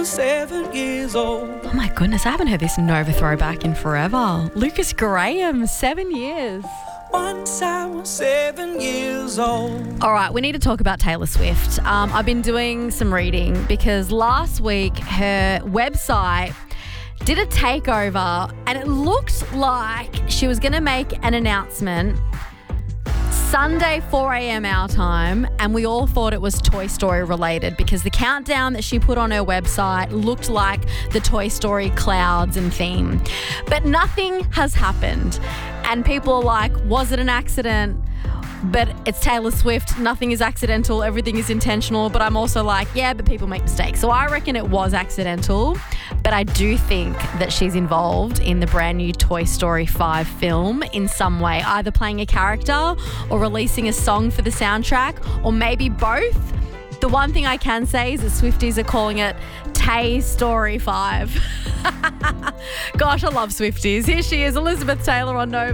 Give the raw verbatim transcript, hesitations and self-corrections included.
Seven years old. Oh my goodness, I haven't heard this Nova throwback in forever. Lucas Graham, seven years. Once I was seven years old. All right, we need to talk about Taylor Swift. Um, I've been doing some reading because last week her website did a takeover and it looked like she was going to make an announcement Sunday, four a.m. our time, and we all thought it was Toy Story related because the countdown that she put on her website looked like the Toy Story clouds and theme. But nothing has happened. And people are like, was it an accident? But it's Taylor Swift. Nothing is accidental. Everything is intentional. But I'm also like, yeah, but people make mistakes. So I reckon it was accidental. But I do think that she's involved in the brand new Toy Story five film in some way, either playing a character or releasing a song for the soundtrack, or maybe both. The one thing I can say is that Swifties are calling it Tay Story five. Gosh, I love Swifties. Here she is, Elizabeth Taylor on Nova.